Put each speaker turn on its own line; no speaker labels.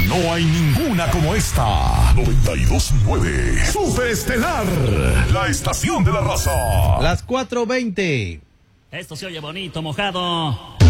No hay ninguna como esta. 92.9 Superestelar, la estación de la raza.
Las 4:20.
Esto se oye bonito, mojado.